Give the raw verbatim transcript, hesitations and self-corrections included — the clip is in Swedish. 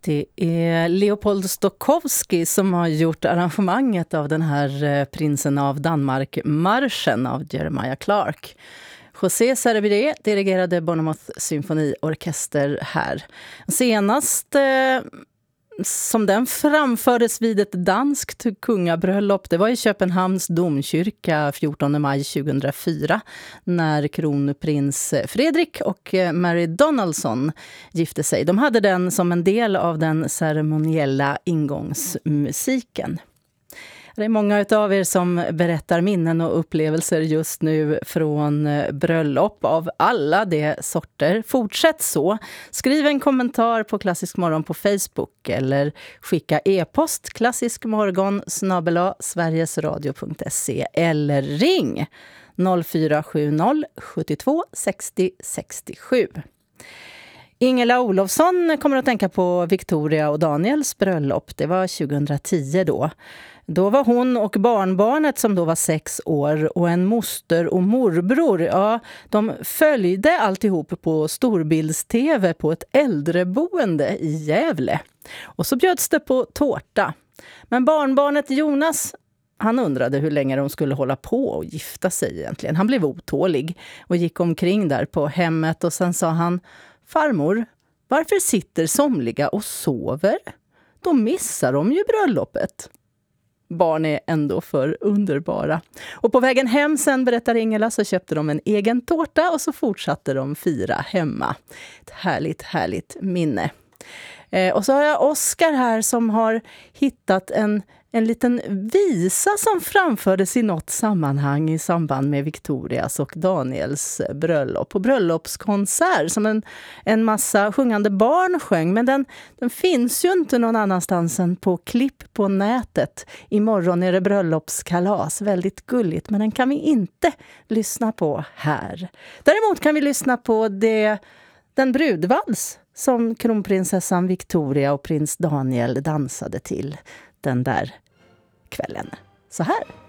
Det är Leopold Stokowski som har gjort arrangemanget av den här Prinsen av Danmark-marschen av Jeremiah Clarke. José Servidé dirigerade Bournemouth symfoniorkester här. Senast eh, som den framfördes vid ett danskt kungabröllop, det var i Köpenhamns domkyrka fjortonde maj tjugohundrafyra när kronprins Fredrik och Mary Donaldson gifte sig. De hade den som en del av den ceremoniella ingångsmusiken. Det är många av er som berättar minnen och upplevelser just nu från bröllop av alla de sorter. Fortsätt så. Skriv en kommentar på Klassisk morgon på Facebook eller skicka e-post klassiskmorgon snabel-a sverigesradio punkt se eller ring noll fyra sju noll sjuttiotvå sextio sextiosju. Ingela Olofsson kommer att tänka på Victoria och Daniels bröllop. Det var tjugohundratio då. Då var hon och barnbarnet som då var sex år och en moster och morbror. Ja, de följde alltihop på storbilds-tv på ett äldreboende i Gävle. Och så bjöds det på tårta. Men barnbarnet Jonas, han undrade hur länge de skulle hålla på och gifta sig egentligen. Han blev otålig och gick omkring där på hemmet och sen sa han: farmor, varför sitter somliga och sover? Då missar de ju bröllopet. Barn är ändå för underbara. Och på vägen hem sen, berättar Ingela, så köpte de en egen tårta och så fortsatte de fira hemma. Ett härligt, härligt minne. Eh, och så har jag Oskar här som har hittat en, en liten visa som framfördes i något sammanhang i samband med Victorias och Daniels bröllop. Och bröllopskonsert som en, en massa sjungande barn sjöng. Men den, den finns ju inte någon annanstans än på klipp på nätet. Imorgon är det bröllopskalas. Väldigt gulligt, men den kan vi inte lyssna på här. Däremot kan vi lyssna på det, den brudvals som kronprinsessan Victoria och prins Daniel dansade till den där kvällen. Så här.